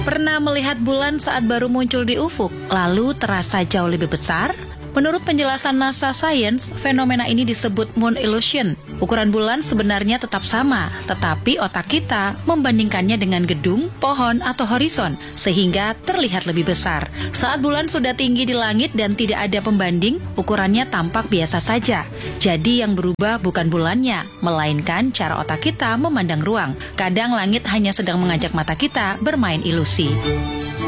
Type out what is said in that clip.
Pernah melihat bulan saat baru muncul di ufuk, lalu terasa jauh lebih besar? Menurut penjelasan NASA Science, fenomena ini disebut moon illusion. Ukuran bulan sebenarnya tetap sama, tetapi otak kita membandingkannya dengan gedung, pohon, atau horizon, sehingga terlihat lebih besar. Saat bulan sudah tinggi di langit dan tidak ada pembanding, ukurannya tampak biasa saja. Jadi yang berubah bukan bulannya, melainkan cara otak kita memandang ruang. Kadang langit hanya sedang mengajak mata kita bermain ilusi.